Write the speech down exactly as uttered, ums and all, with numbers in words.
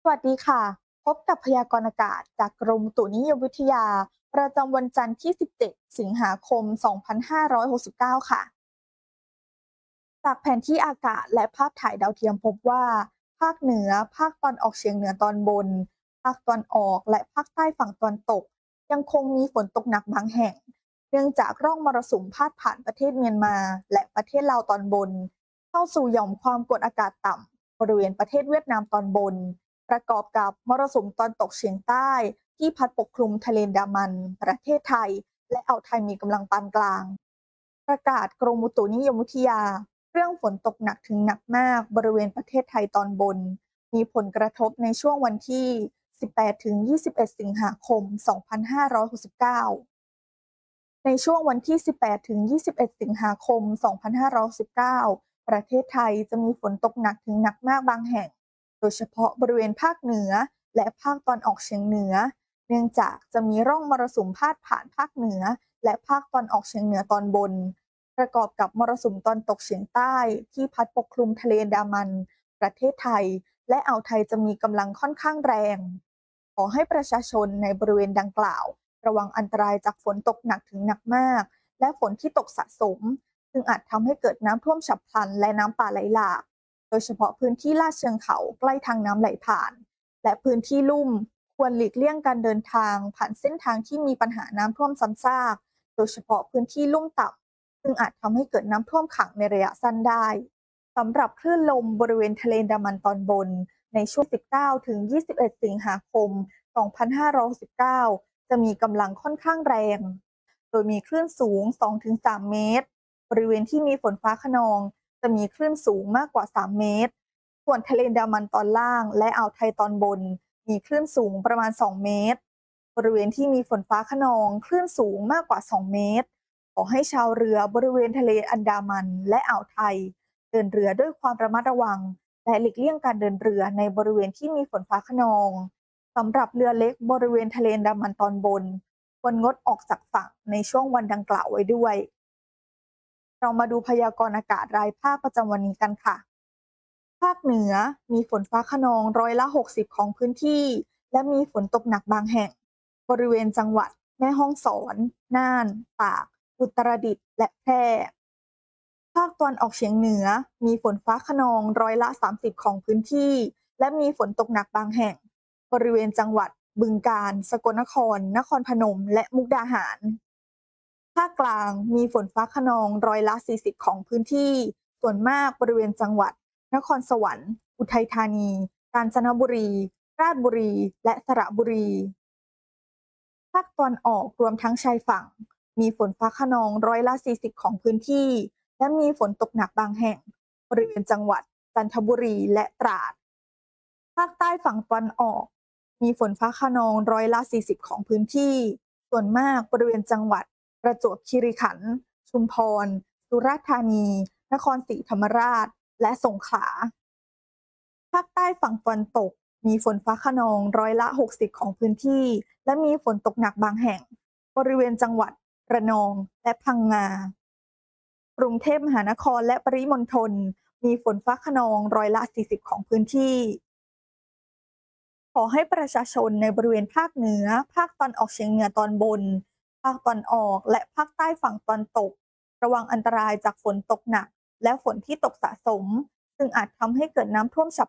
สวัสดีค่ะ พบกับพยากรณ์อากาศจากกรมอุตุนิยมวิทยาประจำวันจันทร์ที่ สิบเจ็ด สิงหาคม สองพันห้าร้อยหกสิบเก้า ค่ะ จากแผนที่อากาศและภาพถ่ายดาวเทียมพบว่าภาคเหนือภาคตอนออกเฉียงเหนือตอนบนภาคตอนออกและภาคใต้ฝั่งตอนตกยังคงมีฝนตกหนักบางแห่งเนื่องจากร่องมรสุมพาดผ่านประเทศเมียนมาและประเทศลาวตอนบนเข้าสู่หย่อมความกดอากาศต่ำบริเวณประเทศเวียดนามตอนบนประกอบกับมรสุมตอนตกเฉียงใต้ที่พัดปกคลุมทะเลอันดามันประเทศไทยและอ่าวไทยมีกำลังปานกลางประกาศกรมอุตุนิยมวิทยา เรื่องฝนตกหนักถึงหนักมากบริเวณประเทศไทยตอนบน มีผลกระทบในช่วงวันที่ สิบแปดถึงยี่สิบเอ็ด สิงหาคม สองพันห้าร้อยหกสิบเก้า ในช่วงวันที่ สิบแปดถึงยี่สิบเอ็ด สิงหาคม สองพันห้าร้อยหกสิบเก้า ประเทศไทยจะมีฝนตกหนักถึงหนักมากบางแห่ง โดยเฉพาะบริเวณภาคเหนือและภาคตอนออกเฉียงเหนือ เนื่องจากจะมีร่องมรสุมพาดผ่านภาคเหนือและภาคตอนออกเฉียงเหนือตอนบน ประกอบกับมรสุมตอนตกเฉียงใต้ที่พัดปกคลุมทะเลอันดามัน ประเทศไทยและอ่าวไทยจะมีกำลังค่อนข้างแรง ขอให้ประชาชนในบริเวณดังกล่าวระวังอันตรายจากฝนตกหนักถึงหนักมากและฝนที่ตกสะสมซึ่งอาจทำให้เกิดน้ำท่วมฉับพลันและน้ำป่าไหลหลากโดยเฉพาะพื้นที่ลาดเชิงเขาใกล้ทางน้ำไหลผ่านและพื้นที่ลุ่มควรหลีกเลี่ยงการเดินทางผ่านเส้นทางที่มีปัญหาน้ำท่วมซ้ำซากโดยเฉพาะพื้นที่ลุ่มต่ำซึ่งอาจทำให้เกิดน้ำท่วมขังในระยะสั้นได้สำหรับคลื่นลมบริเวณทะเลอันดามันตอนบนในช่วง สิบเก้าถึงยี่สิบเอ็ด สิงหาคม สองพันห้าร้อยหกสิบเก้า จะมีกำลังค่อนข้างแรง โดยมีคลื่นสูง สองถึงสาม เมตร บริเวณที่มีฝนฟ้าคะนองจะมีคลื่นสูงมากกว่า สาม เมตร ส่วนทะเลอันดามันตอนล่างและอ่าวไทยตอนบนมีคลื่นสูงประมาณ สอง เมตร บริเวณที่มีฝนฟ้าคะนองคลื่นสูงมากกว่า สอง เมตร ขอให้ชาวเรือบริเวณทะเลอันดามันและอ่าวไทยเดินเรือด้วยความระมัดระวังและหลีกเลี่ยงการเดินเรือในบริเวณที่มีฝนฟ้าคะนองสำหรับเรือเล็กบริเวณทะเลอันดามันตอนบนควรงดออกจากฝั่งในช่วงวันดังกล่าวไว้ด้วย เรามาดูพยากรณ์อากาศรายภาคประจำวันนี้กันค่ะ ภาคเหนือมีฝนฟ้าคะนองร้อยละหกสิบของพื้นที่และมีฝนตกหนักบางแห่งบริเวณจังหวัดแม่ฮ่องสอน น่าน ตาก อุตรดิตถ์และแพร่ภาคตะวันออกเฉียงเหนือมีฝนฟ้าคะนองร้อยละสามสิบของพื้นที่และมีฝนตกหนักบางแห่งบริเวณจังหวัดบึงกาฬ สกลนคร นครพนม และมุกดาหาร ภาคกลางมีฝนฟ้าคะนองร้อยละสี่สิบของพื้นที่ส่วนมากบริเวณจังหวัดนครสวรรค์ อุทัยธานี กาญจนบุรี ราชบุรี และสระบุรี ภาคตะวันออกรวมทั้งชายฝั่งมีฝนฟ้าคะนองร้อยละสี่สิบของพื้นที่และมีฝนตกหนักบางแห่งบริเวณจังหวัดจันทบุรีและตราด ภาคใต้ฝั่งตะวันออกมีฝนฟ้าคะนองร้อยละสี่สิบของพื้นที่ส่วนมากบริเวณจังหวัดประจวบคีรีขันธ์ ชุมพร สุราษฎร์ธานี นครศรีธรรมราช และสงขลา ภาคใต้ฝั่งตะวันตกมีฝนฟ้าคะนองร้อยละหกสิบของพื้นที่และมีฝนตกหนักบางแห่งบริเวณจังหวัดระนองและพังงากรุงเทพมหานครและปริมณฑลมีฝนฟ้าคะนองร้อยละสี่สิบของพื้นที่ขอให้ประชาชนในบริเวณภาคเหนือภาคตอนออกเฉียงเหนือตอนบนภาคตอนออกและภาคใต้ฝั่งตอนตกระวังอันตรายจากฝนตกหนักและฝนที่ตกสะสมซึ่งอาจทำให้เกิดน้ำท่วมฉับ